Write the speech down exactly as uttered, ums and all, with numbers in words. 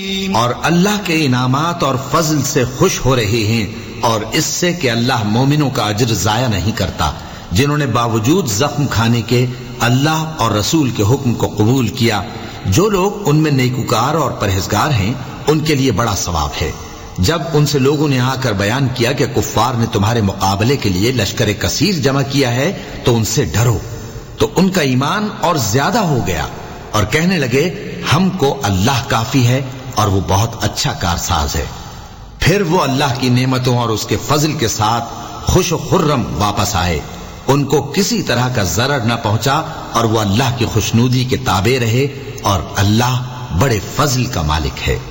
और अल्लाह के इनामात और फजल से खुश हो रहे हैं और इससे कि अल्लाह मोमिनों का अज्र जाया नहीं करता, जिन्होंने बावजूद जख्म खाने के अल्लाह और रसूल के हुक्म को कबूल किया। जो लोग उनमें नेकुकार और परहेजगार हैं उनके लिए बड़ा सवाब है। जब उनसे लोगों ने आकर बयान किया कि कुफ्फार ने तुम्हारे मुकाबले के लिए लश्कर कसीर जमा किया है तो उनसे डरो, तो उनका ईमान और ज्यादा हो गया और कहने लगे हमको अल्लाह काफी है और वो बहुत अच्छा कारसाज है। फिर वो अल्लाह की नेमतों और उसके फजल के साथ खुश खुर्रम वापस आए। उनको किसी तरह का जरर न पहुंचा और वो अल्लाह की खुशनूदी के ताबे रहे और अल्लाह बड़े फजल का मालिक है।